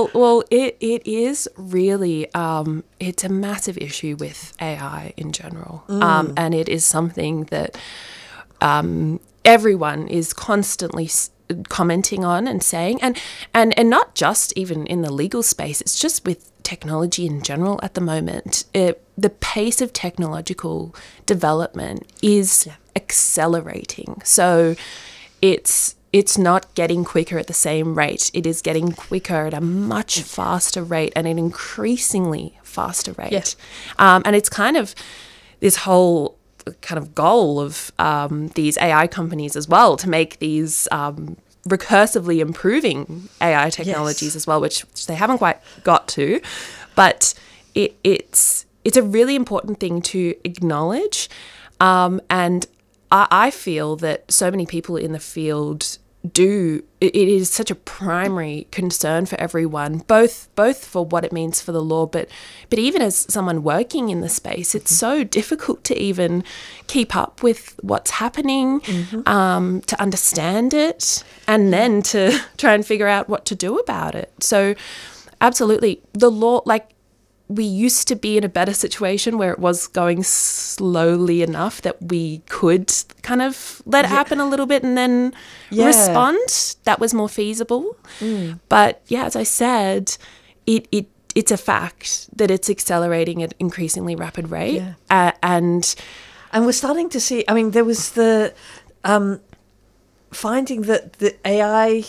Well, it is really, it's a massive issue with AI in general. And it is something that everyone is constantly commenting on and saying, and not just even in the legal space, it's just with technology in general at the moment. The pace of technological development is accelerating. So it's not getting quicker at the same rate. It is getting quicker at a much faster rate and an increasingly faster rate. Yeah. And it's kind of this whole kind of goal of these AI companies as well to make these recursively improving AI technologies as well, which they haven't quite got to. But it's a really important thing to acknowledge. And I feel that so many people in the field it is such a primary concern for everyone, both for what it means for the law, but even as someone working in the space, it's so difficult to even keep up with what's happening, to understand it, and then to try and figure out what to do about it. So absolutely, the law, like, we used to be in a better situation where it was going slowly enough that we could kind of let it happen a little bit and then respond. That was more feasible. But yeah, as I said, it's a fact that it's accelerating at an increasingly rapid rate. And we're starting to see, I mean, there was the finding that the AI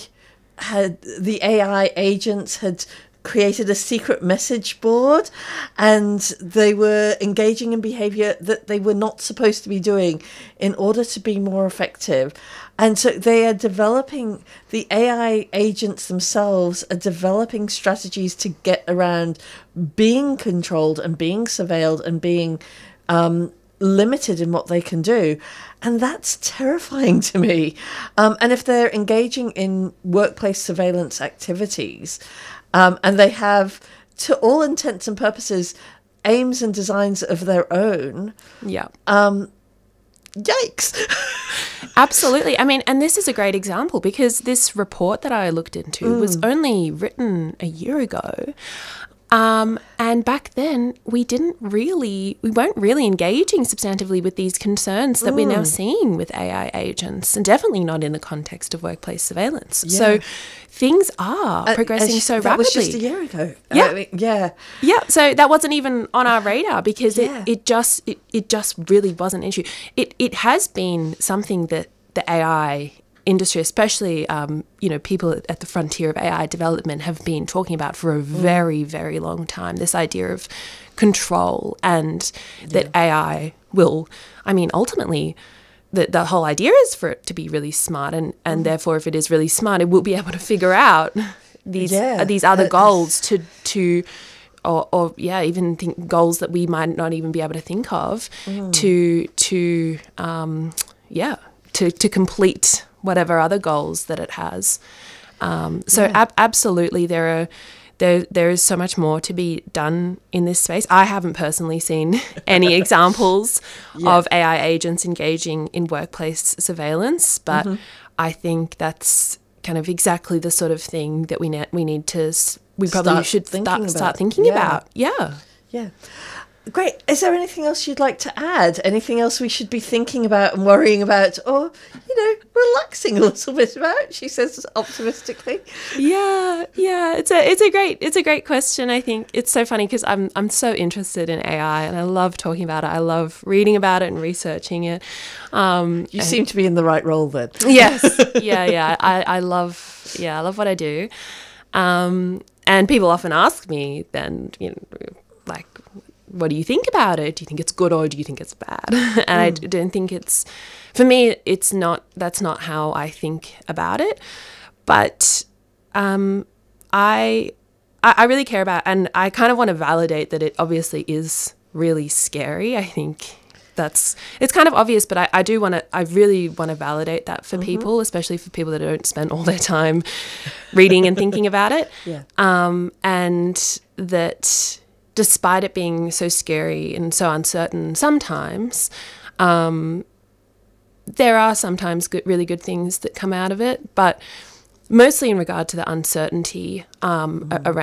agents had created a secret message board, and they were engaging in behavior that they were not supposed to be doing in order to be more effective. And so they are developing, the AI agents themselves are developing strategies to get around being controlled and being surveilled and being limited in what they can do. And that's terrifying to me. And if they're engaging in workplace surveillance activities, and they have, to all intents and purposes, aims and designs of their own. Yeah. Yikes. Absolutely. I mean, and this is a great example because this report that I looked into was only written a year ago. And back then we weren't really engaging substantively with these concerns that we're now seeing with AI agents, and definitely not in the context of workplace surveillance. Yeah. So things are progressing so rapidly. That was just a year ago. Yeah. Yeah. So that wasn't even on our radar because it just really wasn't an issue. It has been something that the AI industry, especially people at the frontier of AI development, have been talking about for a very, very long time. This idea of control, and that AI will, I mean, ultimately, the whole idea is for it to be really smart, and therefore, if it is really smart, it will be able to figure out these other goals or even think goals that we might not even be able to think of to complete whatever other goals that it has. Absolutely, there is so much more to be done in this space. I haven't personally seen any examples of AI agents engaging in workplace surveillance, but I think that's kind of exactly the sort of thing that we probably should start thinking about. Yeah. Great. Is there anything else you'd like to add? Anything else we should be thinking about and worrying about, or, relaxing a little bit about? She says optimistically. Yeah. It's a great question. I think it's so funny because I'm so interested in AI and I love talking about it. I love reading about it and researching it. You seem to be in the right role then. Yes. Yeah. I love what I do. And people often ask me then, like, what do you think about it? Do you think it's good or do you think it's bad? And I don't think for me, that's not how I think about it. But I really care about, and I kind of want to validate that it obviously is really scary. I think it's kind of obvious, but I really want to validate that for people, especially for people that don't spend all their time reading and thinking about it. And that despite it being so scary and so uncertain sometimes, there are sometimes really good things that come out of it, but mostly in regard to the uncertainty around